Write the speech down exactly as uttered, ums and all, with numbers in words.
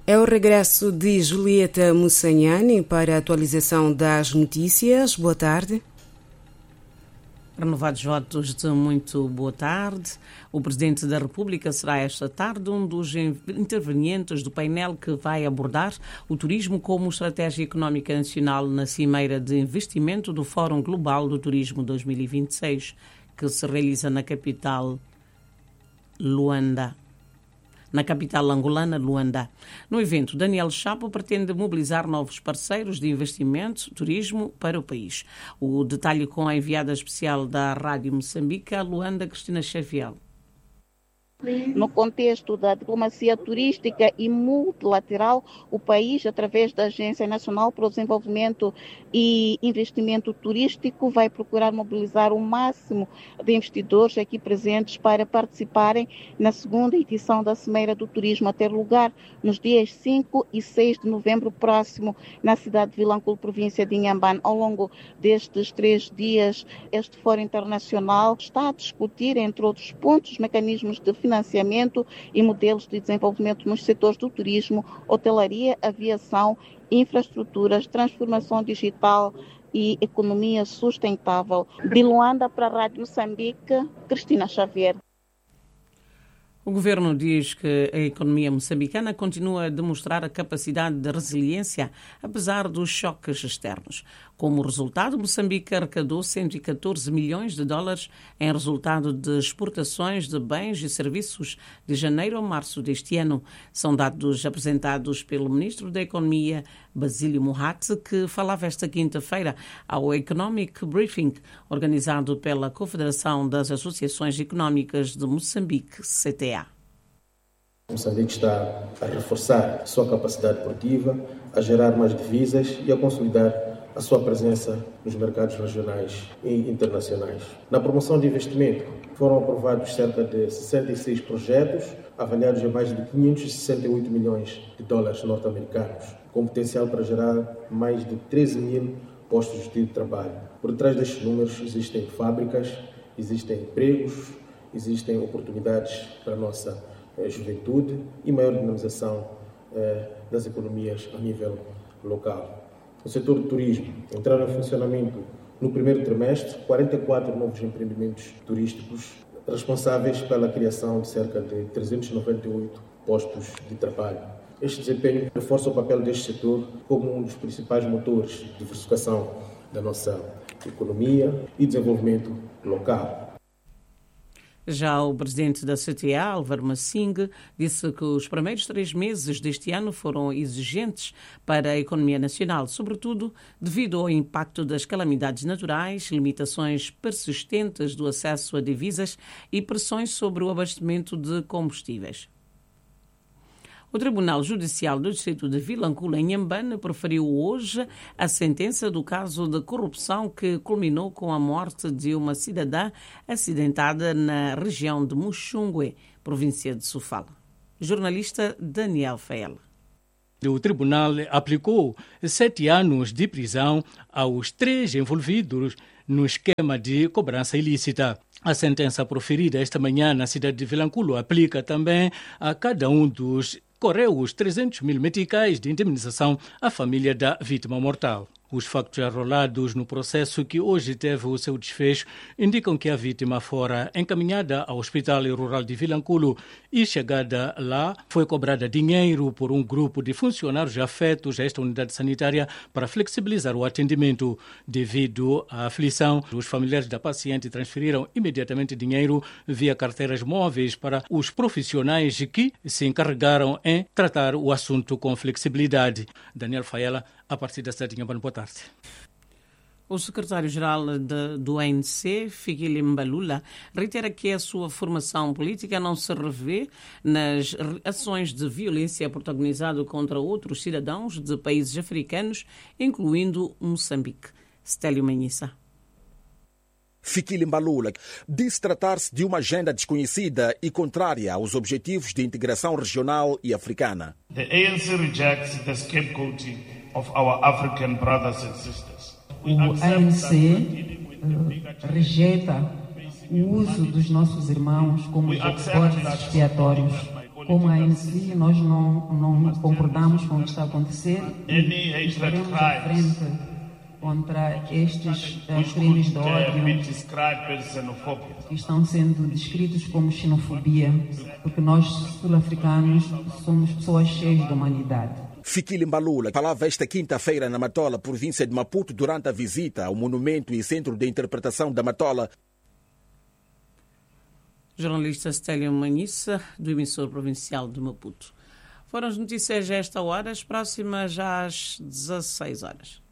É o regresso de Julieta Mussanhani para a atualização das notícias. Boa tarde. Renovados votos de muito boa tarde. O Presidente da República será esta tarde um dos intervenientes do painel que vai abordar o turismo como estratégia económica nacional na Cimeira de Investimento do Fórum Global do Turismo dois mil e vinte e seis, que se realiza na capital Luanda. Na capital angolana, Luanda. No evento, Daniel Chapo pretende mobilizar novos parceiros de investimento, turismo para o país. O detalhe com a enviada especial da Rádio Moçambique, a Luanda, Cristina Xavier. No contexto da diplomacia turística e multilateral, o país, através da Agência Nacional para o Desenvolvimento e Investimento Turístico, vai procurar mobilizar o máximo de investidores aqui presentes para participarem na segunda edição da Cimeira do Turismo, a ter lugar nos dias cinco e seis de novembro próximo, na cidade de Vilanculo, província de Inhambane. Ao longo destes três dias, este Fórum Internacional está a discutir, entre outros pontos, mecanismos de financiamento e modelos de desenvolvimento nos setores do turismo, hotelaria, aviação, infraestruturas, transformação digital e economia sustentável. De Luanda para a Rádio Moçambique, Cristina Xavier. O governo diz que a economia moçambicana continua a demonstrar a capacidade de resiliência, apesar dos choques externos. Como resultado, Moçambique arrecadou cento e catorze milhões de dólares em resultado de exportações de bens e serviços de janeiro a março deste ano. São dados apresentados pelo Ministro da Economia, Basílio Moratti, que falava esta quinta-feira ao Economic Briefing, organizado pela Confederação das Associações Económicas de Moçambique, C T A. Moçambique está a reforçar a sua capacidade produtiva, a gerar mais divisas e a consolidar a sua presença nos mercados regionais e internacionais. Na promoção de investimento, foram aprovados cerca de sessenta e seis projetos, avaliados em mais de quinhentos e sessenta e oito milhões de dólares norte-americanos, com potencial para gerar mais de treze mil postos de trabalho. Por trás destes números existem fábricas, existem empregos, existem oportunidades para a nossa eh, juventude e maior dinamização eh, das economias a nível local. No setor do turismo, entraram em funcionamento no primeiro trimestre quarenta e quatro novos empreendimentos turísticos, responsáveis pela criação de cerca de trezentos e noventa e oito postos de trabalho. Este desempenho reforça o papel deste setor como um dos principais motores de diversificação da nossa economia e desenvolvimento local. Já o presidente da C T A, Álvaro Massingue, disse que os primeiros três meses deste ano foram exigentes para a economia nacional, sobretudo devido ao impacto das calamidades naturais, limitações persistentes do acesso a divisas e pressões sobre o abastecimento de combustíveis. O Tribunal Judicial do Distrito de Vilanculo, em Inhambane, proferiu hoje a sentença do caso de corrupção que culminou com a morte de uma cidadã acidentada na região de Muxungue, província de Sofala. Jornalista Daniel Faela. O tribunal aplicou sete anos de prisão aos três envolvidos no esquema de cobrança ilícita. A sentença proferida esta manhã na cidade de Vilanculo aplica também a cada um dos correus trezentos mil meticais de indemnização à família da vítima mortal. Os factos arrolados no processo que hoje teve o seu desfecho indicam que a vítima fora encaminhada ao Hospital Rural de Vilanculo e, chegada lá, foi cobrada dinheiro por um grupo de funcionários afetos a esta unidade sanitária para flexibilizar o atendimento. Devido à aflição, os familiares da paciente transferiram imediatamente dinheiro via carteiras móveis para os profissionais que se encarregaram em tratar o assunto com flexibilidade. Daniel Faela, a partir da cidade de Inhambane. Boa tarde. O secretário-geral do A N C, Fikile Mbalula, reitera que a sua formação política não se revê nas ações de violência protagonizadas contra outros cidadãos de países africanos, incluindo Moçambique. Stélio Manhissa. Fikile Mbalula disse tratar-se de uma agenda desconhecida e contrária aos objetivos de integração regional e africana. The A N C rejects the scapegoating of our African brothers and sisters. O A N C uh, rejeita o uso dos nossos irmãos como bodes expiatórios. Como a A N C, nós não, não concordamos com o que está a acontecer e estaremos à frente contra estes uh, crimes de ódio que estão sendo descritos como xenofobia, porque nós, sul-africanos, somos pessoas cheias de humanidade. Fikile Mbalula falava esta quinta-feira na Matola, província de Maputo, durante a visita ao monumento e centro de interpretação da Matola. Jornalista Stélio Manhissa, do emissor provincial de Maputo. Foram as notícias a esta hora, as próximas às dezasseis horas.